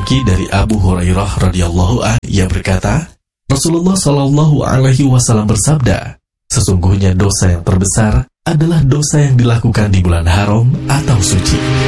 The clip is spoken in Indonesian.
lagi dari Abu Hurairah radhiyallahu anhu, ia berkata, Rasulullah Shallallahu Alaihi Wasallam bersabda, sesungguhnya dosa yang terbesar adalah dosa yang dilakukan di bulan haram atau suci.